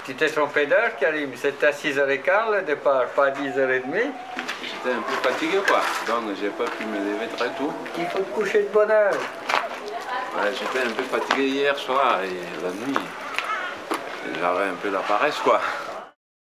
Tu t'es trompé d'heure, Karim. C'était à 6h15 le départ, pas à 10h30. J'étais un peu fatigué, quoi. Donc, j'ai pas pu me lever très tôt. Il faut te coucher de bonne heure. Ouais, j'étais un peu fatigué hier soir et la nuit. J'avais un peu la paresse, quoi.